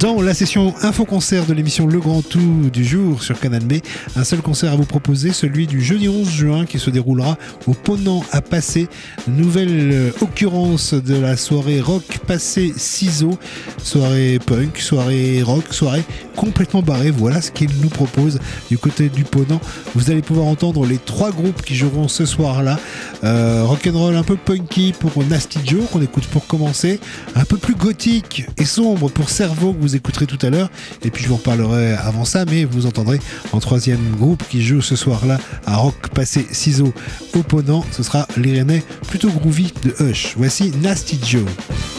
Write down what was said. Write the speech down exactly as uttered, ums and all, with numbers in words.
Dans la session info-concert de l'émission Le Grand Tout du jour sur Canal B, un seul concert à vous proposer, celui du jeudi onze juin qui se déroulera au Ponant à Passé. Nouvelle occurrence de la soirée rock Passé Ciseaux. Soirée punk, soirée rock, soirée complètement barrée. Voilà ce qu'il nous propose du côté du Ponant. Vous allez pouvoir entendre les trois groupes qui joueront ce soir-là. Euh, rock'n'roll un peu punky pour Nasty Joe qu'on écoute pour commencer. Un peu plus gothique et sombre pour Cerveau que vous écouterez tout à l'heure. Et puis je vous en reparlerai avant ça, mais vous entendrez en troisième groupe qui joue ce soir-là à Rock Passé Ciseaux au Ponant. Ce sera l'Irénais plutôt groovy de Hush. Voici Nasty Joe.